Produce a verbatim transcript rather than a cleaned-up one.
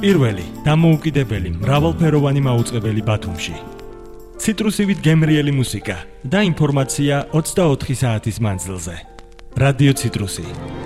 პირველი, დამოუკიდებელი, მრავალფეროვანი მაუწყებელი ბათუმში. ციტრუსივით გემრიელი მუსიკა და ინფორმაცია ოცდაოთხი საათის მანძილზე. რადიო ციტრუსი.